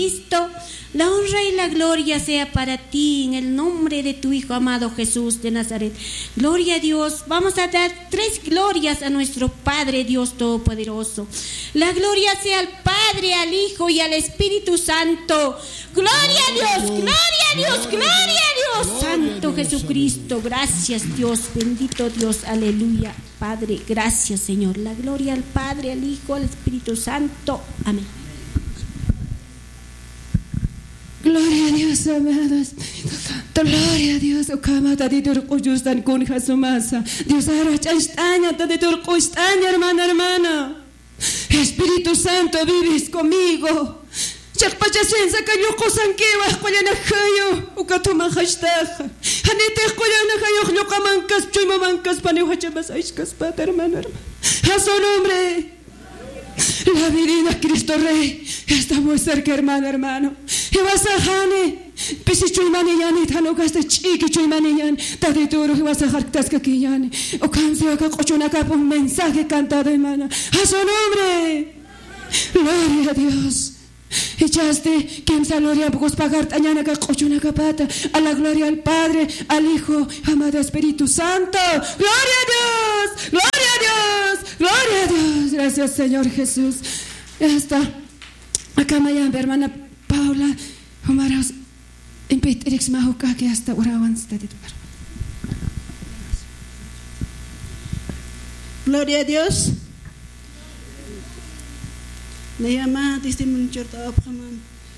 Cristo, la honra y la gloria sea para ti en el nombre de tu Hijo amado Jesús de Nazaret. Gloria a Dios. Vamos a dar 3 glorias a nuestro Padre Dios Todopoderoso. La gloria sea al Padre, al Hijo y al Espíritu Santo. Gloria a Dios, gloria a Dios, gloria a Dios. Santo Jesucristo, gracias Dios, bendito Dios, aleluya. Padre, gracias Señor. La gloria al Padre, al Hijo, al Espíritu Santo. Amén. Gloria a Dios, amados. Gloria a Dios. Dios, hermana. Espíritu Santo, vives conmigo. A su nombre. La vida Cristo Rey está muy cerca, hermano. Y vas a Jane, Pisichuimani Yani, Tanogaste Chiki Chuimani Yan, Tadituro, y vas a Hartasca Kiyani, o Cancio Cacochunaka, un mensaje cantado, hermana. A su nombre, gloria a Dios. Echaste quien se gloria a pagar tañana Cacochunaka Pata, a la gloria al Padre, al Hijo, amado Espíritu Santo. Gloria a Dios, gloria a Dios, gloria a Dios. Gracias, Señor Jesús. Ya está. Acá Mayamba, hermana Paula, Omaros, Impetrix Mahuka, que hasta oraban. Gloria a Dios. Me llama testimonio Abhaman.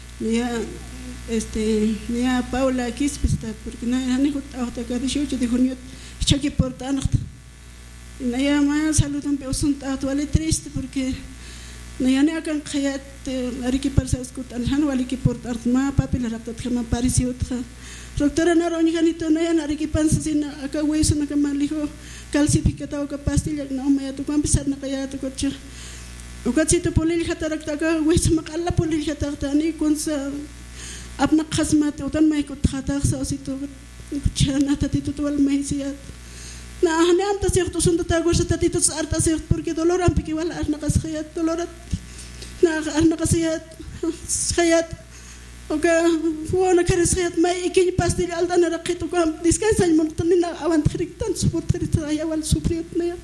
Me llama Paula Kispista, porque no han hasta cada 18 de junio, choque por tanto. Me llama saludan peosun actual triste porque no ya no akan khayat ariki parsa escutan han waliki por tartma papel raptat kama parisi otra doctora naroni ganito no ya ariki pansa sin aka hueso na kama lijo calcificado ka pastilla no me tu kan pisar na kaya tu coche o kachito polil khatarak ta ka hueso makalla polil khatarta ni kunsa apna khasmat utan mai ko khatar sa sito chana tatito tual mai siat na hane am tasir to sunda tago sa tatito sa arta sir porque dolor am piki wala arna kas khayat dolorat na arna kasiyat khayat oka fuana karis khayat mai ikini pastil aldan raqito kam descansa mon tanina awan khrik tan support khrit ya wal supriot na ya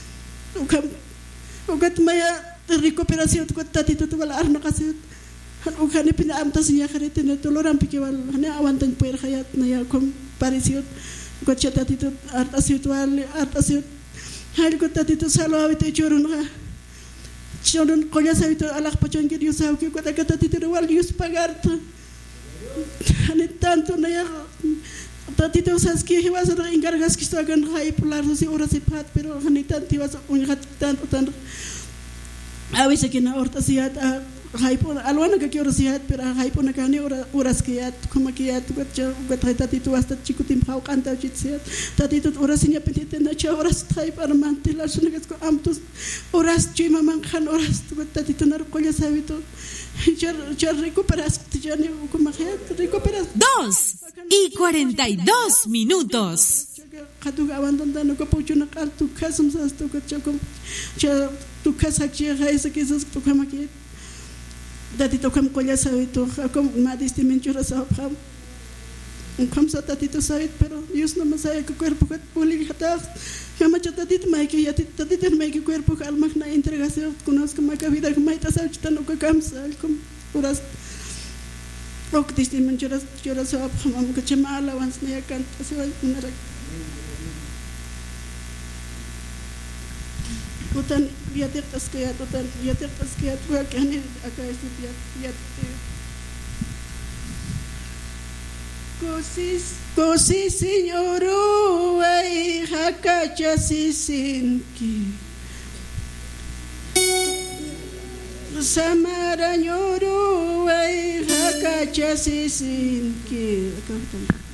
oka maya recuperación ko tatito to wala arna kasiyat oka ni pina am tasiya khrit na dolor am piki wala hane awan tan puer khayat na ya kom parisiot Coche tatito arta situal arta sit hal ko tatito salo awite chorun konya sabito alak pachon que Dios sabe que kota tatito wal Dios pagarta ane tanto na ya tatito sas que vas a encargas que esto hagan hay polar si horas se pat pero ane tanto vas un hat tanto a veces que na horta siat hay por alwana que quiero siat pero hay por na kane horas que ya como que ya tu tatito hasta chico tim hau canta chitset tatito horas niya petite na cha horas hay para mantelar sunagas ko amtos horas chima mankan horas tu tatito na konya sabito char recuperas tijani como recuperas 2:42. Kadu abandonando ko pucho na kaltu kasum sa sto ko chako cha tu kasak che haisa que esas to kama que tatito kam konya sabito kom madiste menchura sa pam kam sa tatito sabit pero Dios no me sabe que cuerpo que puli hata kama cha tatito mai que ya tatito mai que cuerpo que alma na entregación conozco ma que vida que mai ta sa chita no que kam sa kom uras ok diste menchura chura sa pam que chama allowance na kan sa una Utan biatir taskayat gua kani akai si biat Kosi señoru ai hakacha sisinki Samara nyoru ai hakacha sisinki